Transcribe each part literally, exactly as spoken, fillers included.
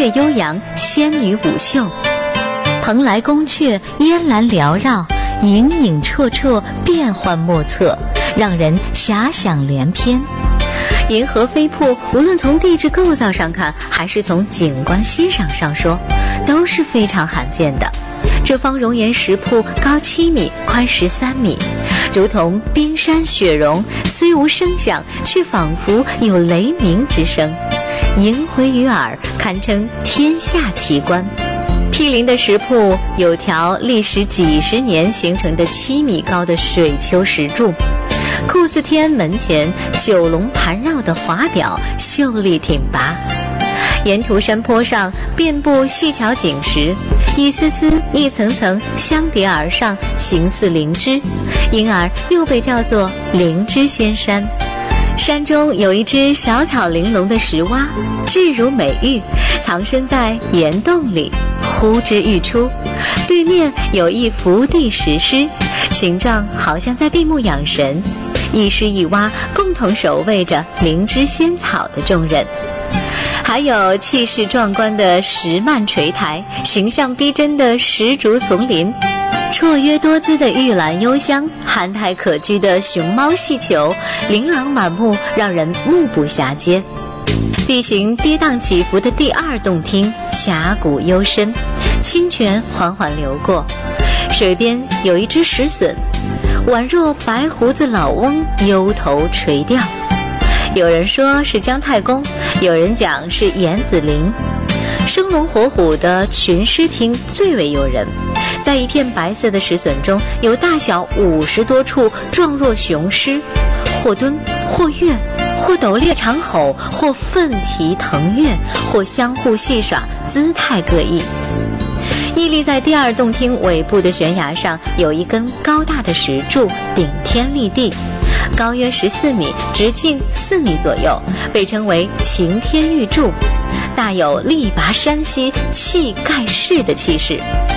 乐悠扬，仙女舞袖。蓬莱宫阙，烟岚缭绕，影影绰绰，变幻莫测，让人遐想连篇。银河飞瀑无论从地质构造上看，还是从景观欣赏上说，都是非常罕见的。这方熔岩石瀑高七米，宽十三米，如同冰山雪融，虽无声响，却仿佛有雷鸣之声，萦回于耳，堪称天下奇观。毗邻的石瀑有条历时几十年形成的七米高的水球石柱，酷似天安门前九龙盘绕的华表，秀丽挺拔。沿途山坡上遍布细巧景石，一丝丝一层层相叠而上，形似灵芝，因而又被叫做灵芝仙山。山中有一只小巧玲珑的石蛙，质如美玉，藏身在岩洞里，呼之欲出。对面有一福地石狮，形状好像在闭目养神，一狮一蛙共同守卫着灵芝仙草的重任。还有气势壮观的石幔垂台，形象逼真的石竹丛林，绰约多姿的玉兰幽香，憨态可掬的熊猫戏球，琳琅满目，让人目不暇接。地形跌宕起伏的第二洞厅峡谷幽深，清泉缓缓流过，水边有一只石笋，宛若白胡子老翁幽头垂钓。有人说是姜太公，有人讲是严子陵。生龙活虎的群狮厅最为诱人，在一片白色的石笋中，有大小五十多处状若雄狮，或蹲或跃，或斗猎长吼，或奋蹄腾跃，或相互戏耍，姿态各异。屹立在第二洞厅尾部的悬崖上，有一根高大的石柱，顶天立地，高约十四米，直径四米左右，被称为擎天玉柱，大有力拔山兮气盖世的气势。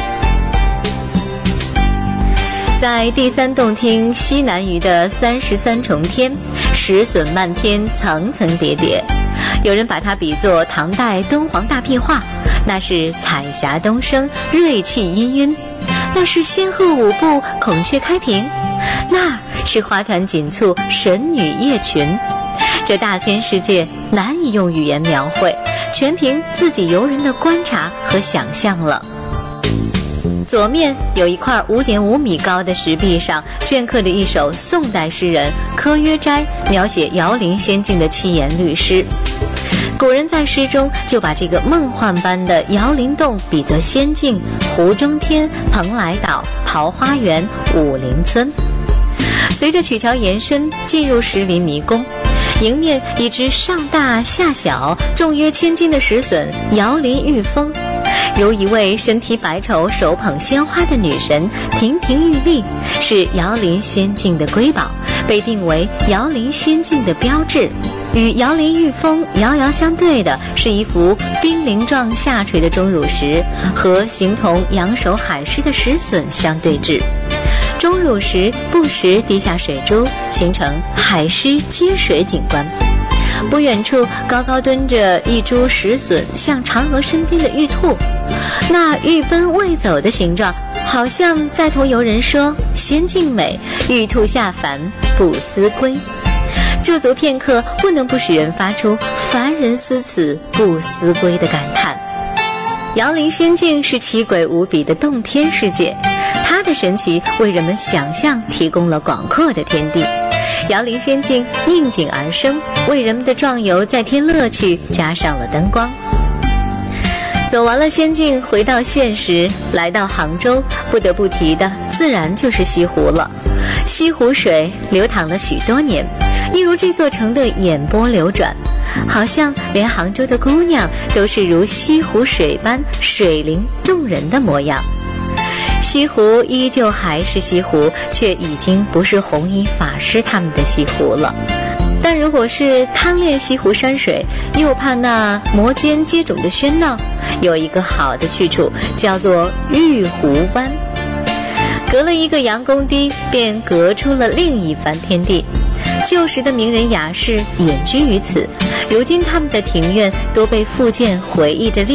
在第三洞厅西南隅的三十三重天，石笋漫天，层层叠叠，有人把它比作唐代敦煌大壁画，那是彩霞东升，瑞气氤氲；那是仙鹤舞步，孔雀开屏；那是花团锦簇，神女夜群。这大千世界难以用语言描绘，全凭自己游人的观察和想象了。左面有一块 五点五米高的石壁上镌刻着一首宋代诗人柯约斋描写瑶林仙境的七言律诗。古人在诗中就把这个梦幻般的瑶林洞比作仙境、湖中天、蓬莱岛、桃花源、武陵村。随着曲桥延伸进入石林迷宫，迎面一只上大下小、重约千斤的石笋摇林御风，如一位身披白绸、手捧鲜花的女神，亭亭玉立，是瑶林仙境的瑰宝，被定为瑶林仙境的标志。与瑶林御风遥遥相对的是一幅冰凌状下垂的钟乳石，和形同扬手海狮的石笋相对峙。钟乳石不时滴下水珠，形成海狮接水景观。不远处高高蹲着一株石笋，像嫦娥身边的玉兔，那欲奔未走的形状，好像在同游人说：仙境美，玉兔下凡不思归。驻足片刻，不能不使人发出凡人思此不思归的感叹。瑶林仙境是奇诡无比的洞天世界，它的神奇为人们想象提供了广阔的天地。瑶林仙境应景而生，为人们的壮游再添乐趣，加上了灯光。走完了仙境，回到现实，来到杭州，不得不提的自然就是西湖了。西湖水流淌了许多年，一如这座城的眼波流转，好像连杭州的姑娘都是如西湖水般水灵动人的模样。西湖依旧还是西湖，却已经不是红衣法师他们的西湖了。但如果是贪恋西湖山水，又怕那摩肩接踵的喧闹，有一个好的去处，叫做玉湖湾。隔了一个杨公堤，便隔出了另一番天地。旧时的名人雅士隐居于此，如今他们的庭院都被复建，回忆着历